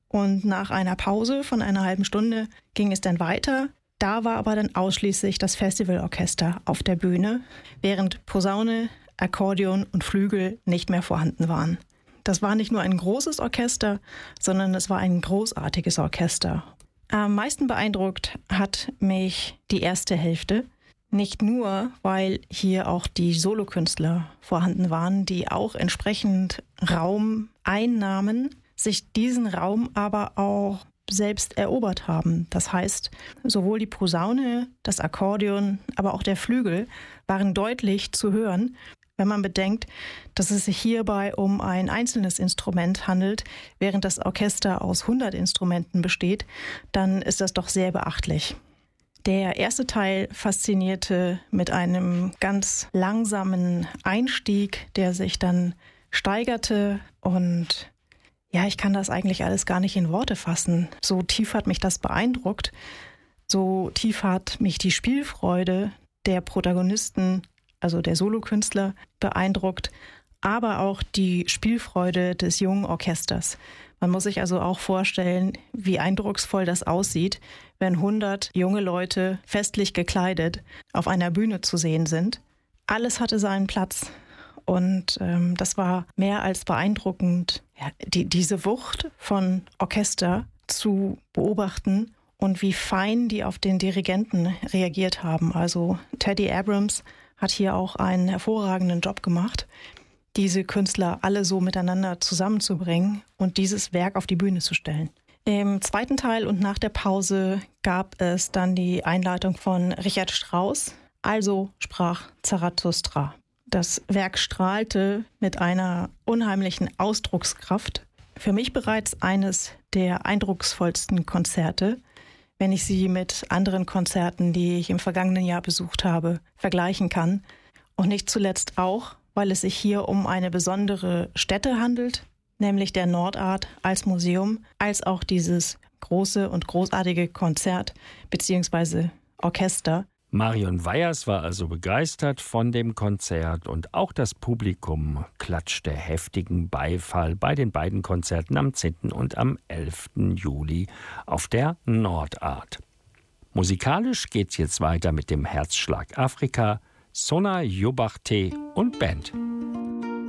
Und nach einer Pause von einer halben Stunde ging es dann weiter. Da war aber dann ausschließlich das Festivalorchester auf der Bühne, während Posaune, Akkordeon und Flügel nicht mehr vorhanden waren. Das war nicht nur ein großes Orchester, sondern es war ein großartiges Orchester. Am meisten beeindruckt hat mich die erste Hälfte. Nicht nur, weil hier auch die Solokünstler vorhanden waren, die auch entsprechend Raum einnahmen, sich diesen Raum aber auch selbst erobert haben. Das heißt, sowohl die Posaune, das Akkordeon, aber auch der Flügel waren deutlich zu hören, wenn man bedenkt, dass es sich hierbei um ein einzelnes Instrument handelt, während das Orchester aus 100 Instrumenten besteht, dann ist das doch sehr beachtlich. Der erste Teil faszinierte mit einem ganz langsamen Einstieg, der sich dann steigerte und ja, ich kann das eigentlich alles gar nicht in Worte fassen. So tief hat mich das beeindruckt, so tief hat mich die Spielfreude der Protagonisten, also der Solokünstler, beeindruckt, aber auch die Spielfreude des jungen Orchesters. Man muss sich also auch vorstellen, wie eindrucksvoll das aussieht, wenn 100 junge Leute festlich gekleidet auf einer Bühne zu sehen sind. Alles hatte seinen Platz und das war mehr als beeindruckend, ja, diese Wucht von Orchester zu beobachten und wie fein die auf den Dirigenten reagiert haben. Also Teddy Abrams hat hier auch einen hervorragenden Job gemacht, diese Künstler alle so miteinander zusammenzubringen und dieses Werk auf die Bühne zu stellen. Im zweiten Teil und nach der Pause gab es dann die Einleitung von Richard Strauss, also sprach Zarathustra. Das Werk strahlte mit einer unheimlichen Ausdruckskraft. Für mich bereits eines der eindrucksvollsten Konzerte, wenn ich sie mit anderen Konzerten, die ich im vergangenen Jahr besucht habe, vergleichen kann. Und nicht zuletzt auch, weil es sich hier um eine besondere Stätte handelt, nämlich der Nordart als Museum, als auch dieses große und großartige Konzert bzw. Orchester. Marion Weyers war also begeistert von dem Konzert und auch das Publikum klatschte heftigen Beifall bei den beiden Konzerten am 10. und am 11. Juli auf der Nordart. Musikalisch geht's jetzt weiter mit dem Herzschlag Afrika, Sona Jobarteh und Band.